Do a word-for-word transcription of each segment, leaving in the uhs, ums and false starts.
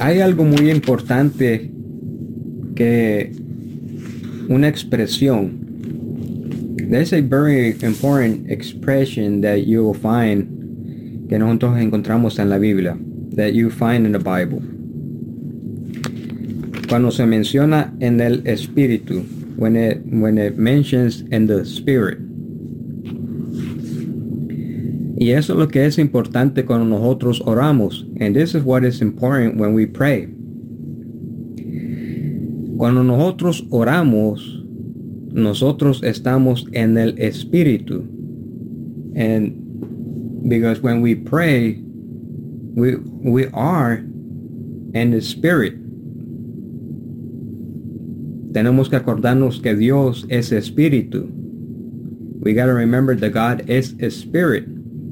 hay algo muy importante que una expresión. There's a very important expression that you will find que nosotros encontramos en la Biblia, that you find in the Bible. Cuando se menciona en el espíritu, when it when it mentions in the spirit. Y eso es lo que es importante cuando nosotros oramos. And this is what is important when we pray. Cuando nosotros oramos, nosotros estamos en el espíritu. And because when we pray, we we are in the spirit. Tenemos que acordarnos que Dios es espíritu. We got to remember that God is a spirit.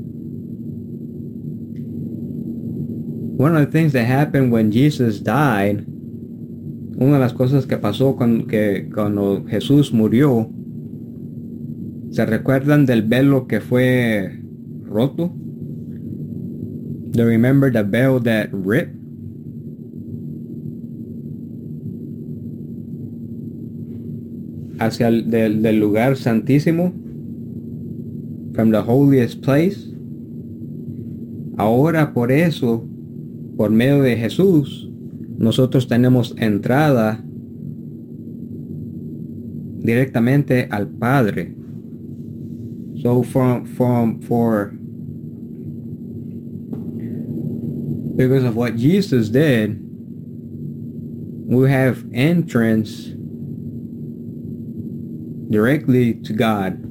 One of the things that happened when Jesus died, una de las cosas que pasó con, que, cuando Jesús murió, ¿se recuerdan del velo que fue roto? Do you remember the veil that ripped? Hacia el del, del lugar santísimo, from the holiest place. Ahora por eso, por medio de Jesús, nosotros tenemos entrada directamente al Padre. So from from for because of what Jesus did, we have entrance directly to God.